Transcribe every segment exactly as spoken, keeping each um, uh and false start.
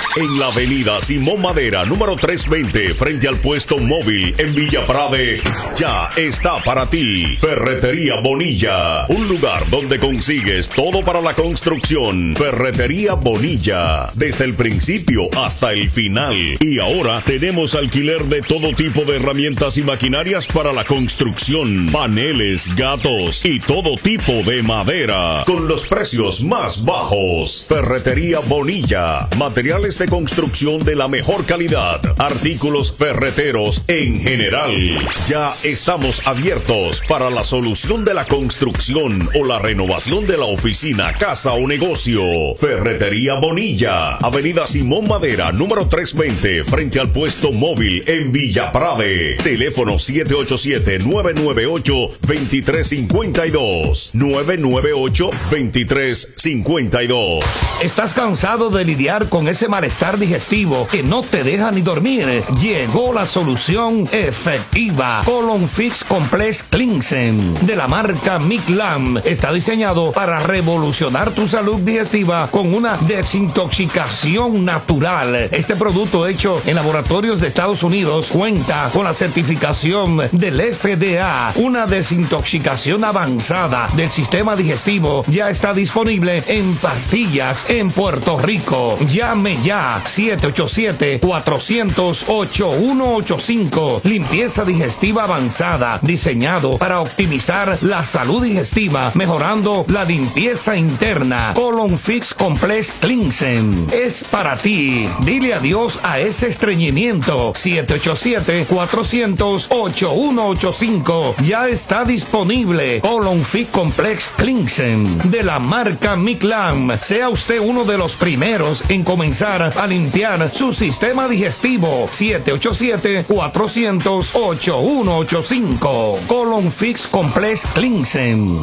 En la avenida Simón Madera, número trescientos veinte, frente al puesto móvil en Villa Prade, ya está para ti Ferretería Bonilla, un lugar donde consigues todo para la construcción. Ferretería Bonilla, desde el principio hasta el final. Y ahora tenemos alquiler de todo tipo de herramientas y maquinarias para la construcción, paneles, gatos y todo tipo de madera, con los precios más bajos. Ferretería Bonilla, materiales de construcción de la mejor calidad, artículos ferreteros en general. Ya estamos abiertos para la solución de la construcción o la renovación de la oficina, casa o negocio. Ferretería Bonilla, avenida Simón Madera, número trescientos veinte, frente al puesto móvil en Villa Prade. Teléfono siete ocho siete, nueve nueve ocho, dos tres cinco dos. nueve nueve ocho, dos tres cinco dos. ¿Estás cansado de lidiar con ese malestar digestivo que no te deja ni dormir? Llegó la solución efectiva. Colon Fix Complex Cleansen de la marca Miclam. Está diseñado para revolucionar tu salud digestiva con una desintoxicación natural. Este producto hecho en laboratorios de Estados Unidos cuenta con la certificación del F D A. Una desintoxicación avanzada del sistema digestivo ya está disponible en pastillas en Puerto Rico. Llame ya siete ocho siete, cuatro cero cero, ocho uno ocho cinco. Limpieza digestiva avanzada, diseñado para optimizar la salud digestiva, mejorando la limpieza interna. Colon Fix Complex Cleansen es para ti. Dile adiós a ese estreñimiento. siete ocho siete, cuatro cero cero, ocho uno ocho cinco. Ya está disponible. Colon Fix Complex Cleansen de la marca Miclam. Sea usted uno de los primeros en comenzar a limpiar su sistema digestivo. siete ocho siete, cuatro cero cero, ocho uno ocho cinco. Colon Fix Complex Cleansen.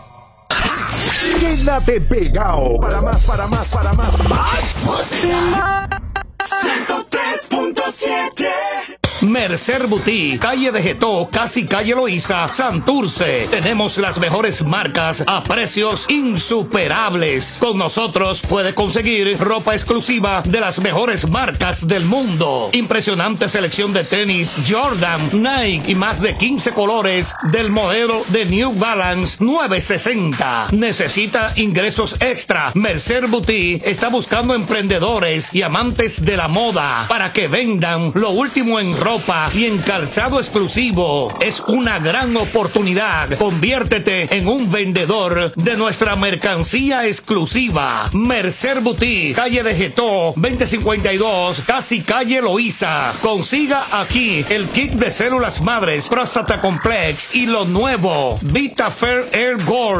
Quédate pegado. Para más, para más, para más. Más música. ciento tres punto siete. Mercer Boutique, calle de Getó, casi calle Loíza, Santurce. Tenemos las mejores marcas a precios insuperables. Con nosotros puede conseguir ropa exclusiva de las mejores marcas del mundo. Impresionante selección de tenis Jordan, Nike y más de quince colores del modelo de New Balance nueve sesenta. Necesita ingresos extra. Mercer Boutique está buscando emprendedores y amantes de la moda para que vendan lo último en ropa y en calzado exclusivo. Es una gran oportunidad. Conviértete en un vendedor de nuestra mercancía exclusiva. Mercer Boutique, calle de Getó, veinte cincuenta y dos, casi calle Loíza. Consiga aquí el kit de células madres, Próstata Complex y lo nuevo Vita Fair Air Gold.